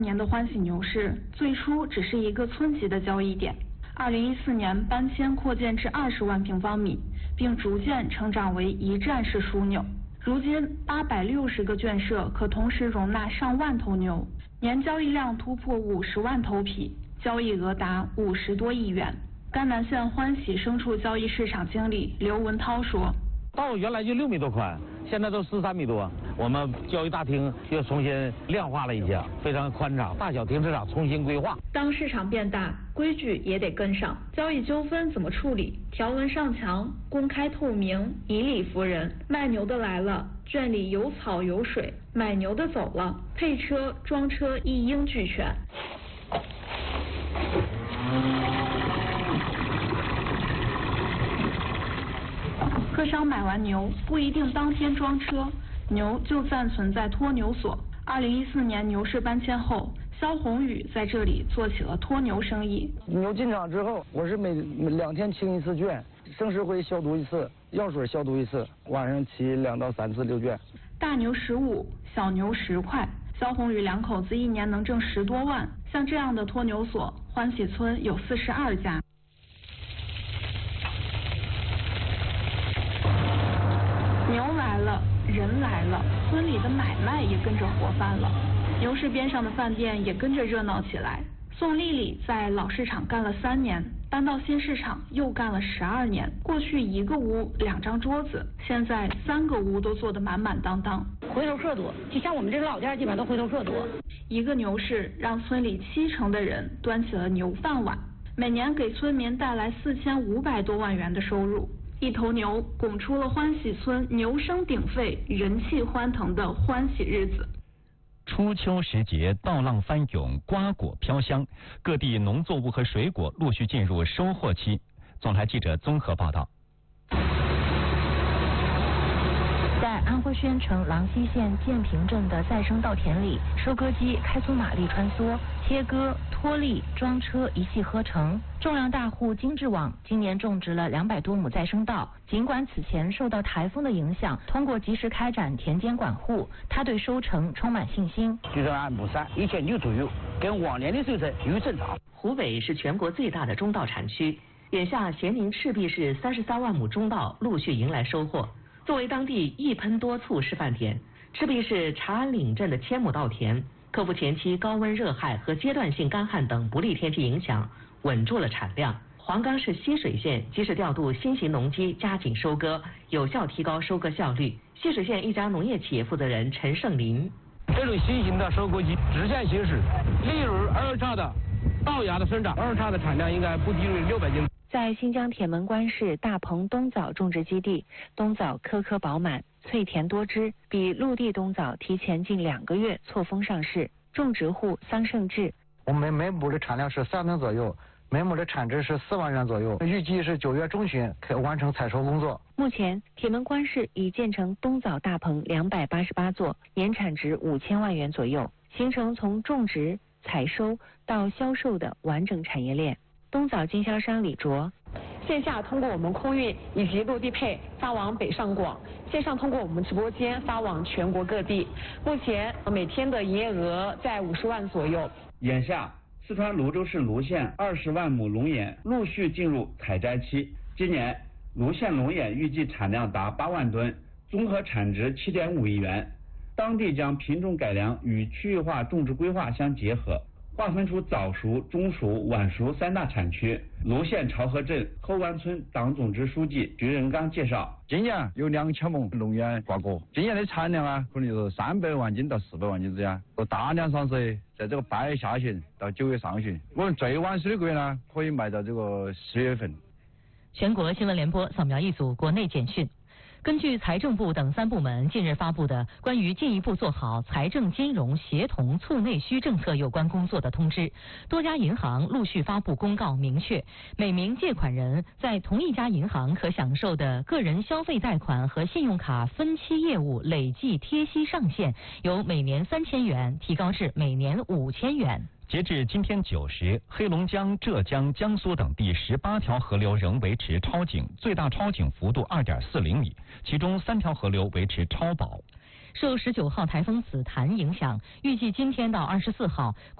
年的欢喜牛市最初只是一个村级的交易点，2014年搬迁扩建至20万平方米，并逐渐成长为一站式枢纽。如今860个圈舍可同时容纳上万头牛，年交易量突破50万头匹，交易额达50多亿元。甘南县欢喜牲畜交易市场经理刘文涛说：“ 道原来就6米多宽，现在都13米多。我们交易大厅又重新亮化了一下，非常宽敞，大小停车场重新规划。 当市场变大，规矩也得跟上。交易纠纷怎么处理？条文上墙，公开透明，以理服人。卖牛的来了，圈里有草有水；买牛的走了，配车装车一应俱全。”客商买完牛不一定当天装车，牛就暂存在拖牛所。2014年牛市搬迁后，肖宏宇在这里做起了拖牛生意。 牛进场之后，我是每2天清一次圈，生石灰消毒一次，药水消毒一次，晚上骑2到3次溜圈。 大牛15，小牛10块。肖宏宇2口子一年能挣10多万。像这样的拖牛所，欢喜村有42家。牛来了，人来了，村里的买卖也跟着活泛了。牛市边上的饭店也跟着热闹起来。宋丽丽在老市场干了3年，搬到新市场又干了12年。过去1个屋2张桌子，现在3个屋都坐得满满当当。 回头客多，就像我们这个老店，基本上都回头客多。 一个牛市让村里70%的人端起了牛饭碗，每年给村民带来4500多万元的收入。一头牛拱出了欢喜村牛声鼎沸、人气欢腾的欢喜日子。 初秋时节，稻浪翻涌，瓜果飘香，各地农作物和水果陆续进入收获期。总台记者综合报道。 在安徽宣城郎溪县建平镇的再生稻田里，收割机开足马力穿梭，切割、脱粒、装车一气呵成。种粮大户金志网今年种植了200多亩再生稻，尽管此前受到台风的影响，通过及时开展田间管护，他对收成充满信心。 就在按亩3 1600左右，跟往年的收成有正常。 湖北是全国最大的中稻产区，眼下咸宁赤壁市33万亩中稻陆续迎来收获。作为当地一喷多促示范田，赤壁市茶安岭镇的1000亩稻田，克服前期高温热害和阶段性干旱等不利天气影响，稳住了产量。黄冈市浠水县及时调度新型农机加紧收割，有效提高收割效率。浠水县一家农业企业负责人陈胜林： 这种新型的收割机直线行驶，例如2叉的稻芽的生长，2叉的产量应该不低于600斤。 在新疆铁门关市大棚冬枣种植基地，冬枣颗颗饱满，脆甜多汁，比陆地冬枣提前近2个月错峰上市。种植户桑胜志： 我们每亩的产量是3吨左右，每亩的产值是4万元左右，预计是9月中旬可完成采收工作。 目前，铁门关市已建成冬枣大棚288座，年产值5000万元左右，形成从种植、采收到销售的完整产业链。冬枣经销商李卓： 线下通过我们空运以及落地配发往北上广，线上通过我们直播间发往全国各地。目前每天的营业额在50万左右。 眼下，四川泸州市泸县20万亩龙眼陆续进入采摘期。今年，泸县龙眼预计产量达8万吨，综合产值7.5亿元。当地将品种改良与区域化种植规划相结合，划分出早熟、中熟、晚熟3大产区。泸县潮河镇后湾村党总支书记徐仁刚介绍， 今年有2000亩龙眼挂果，今年的产量可能就是300万斤到400万斤之间。大量上市在这个8月下旬到9月上旬，我们最晚水果呢可以卖到这个10月份。 全国新闻联播扫描一组国内简讯。根据财政部等3部门近日发布的关于进一步做好财政金融协同促内需政策有关工作的通知，多家银行陆续发布公告，明确每名借款人在同一家银行可享受的个人消费贷款和信用卡分期业务累计贴息上限由每年3000元提高至每年5000元。 截至今天9时，黑龙江、浙江、江苏等地18条河流仍维持超警，最大超警幅度2.40厘米，其中3条河流维持超保。 受19号台风紫檀影响，预计今天到24号。